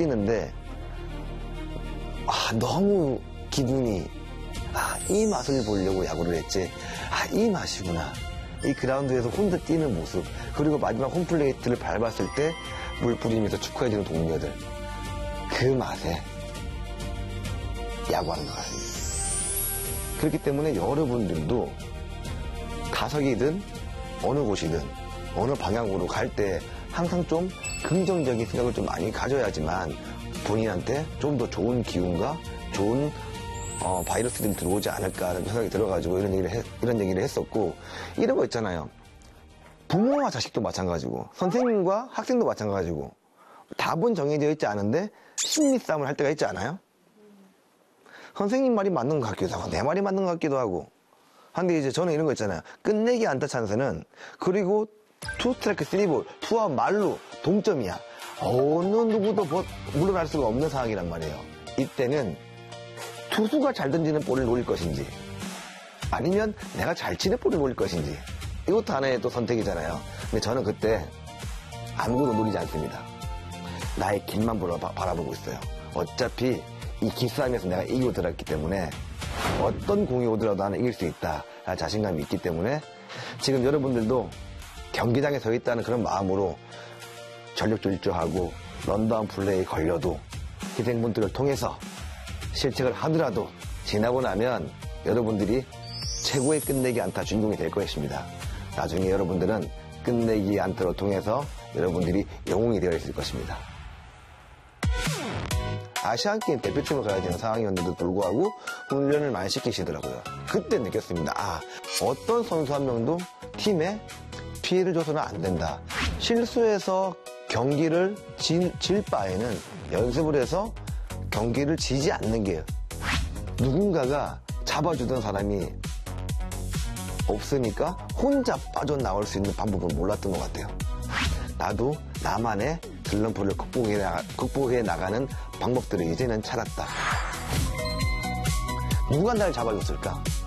뛰는데 너무 기분이 이 맛을 보려고 야구를 했지. 이 맛이구나. 이 그라운드에서 혼자 뛰는 모습, 그리고 마지막 홈플레이트를 밟았을 때 물 뿌리면서 축하해주는 동료들, 그 맛에 야구하는 것 같습니다. 그렇기 때문에 여러분들도 가석이든 어느 곳이든 어느 방향으로 갈 때 항상 좀 긍정적인 생각을 좀 많이 가져야지만 본인한테 좀 더 좋은 기운과 좋은 바이러스들이 들어오지 않을까라는 생각이 들어가지고 이런 얘기를 했었고, 이런 거 있잖아요. 부모와 자식도 마찬가지고 선생님과 학생도 마찬가지고 답은 정해져 있지 않은데 심리 싸움을 할 때가 있지 않아요? 선생님 말이 맞는 것 같기도 하고 내 말이 맞는 것 같기도 하고. 근데 이제 저는 이런 거 있잖아요. 끝내기 안타 찬스는, 그리고 투 스트라이크 3볼, 투아웃 말루 동점이야. 어느 누구도 물러날 수가 없는 상황이란 말이에요. 이때는 투수가 잘 던지는 볼을 노릴 것인지, 아니면 내가 잘 치는 볼을 노릴 것인지, 이것도 하나의 또 선택이잖아요. 근데 저는 그때 아무것도 노리지 않습니다. 나의 길만 바라보고 있어요. 어차피 이 기싸움에서 내가 이기고 들어갔기 때문에 어떤 공이 오더라도 나는 이길 수 있다, 자신감이 있기 때문에 지금 여러분들도 경기장에 서 있다는 그런 마음으로 전력질주하고 런다운 플레이 걸려도 희생분들을 통해서 실책을 하더라도 지나고 나면 여러분들이 최고의 끝내기 안타 주인공이 될 것입니다. 나중에 여러분들은 끝내기 안타를 통해서 여러분들이 영웅이 되어 있을 것입니다. 아시안게임 대표팀을 가야 되는 상황이었는데도 불구하고 훈련을 많이 시키시더라고요. 그때 느꼈습니다. 어떤 선수 한 명도 팀에 피해를 줘서는 안 된다. 실수해서 경기를 질 바에는 연습을 해서 경기를 지지 않는 게, 누군가가 잡아주던 사람이 없으니까 혼자 빠져나올 수 있는 방법을 몰랐던 것 같아요. 나도 나만의 슬럼프를 극복해 나가는 방법들을 이제는 찾았다. 누가 날 잡아줬을까?